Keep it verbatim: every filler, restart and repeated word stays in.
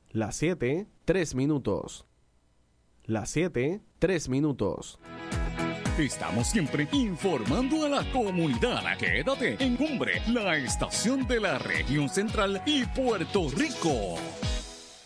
Las siete, tres minutos. Las siete, tres minutos. Estamos siempre informando a la comunidad. Quédate en Cumbre, la estación de la región central y Puerto Rico.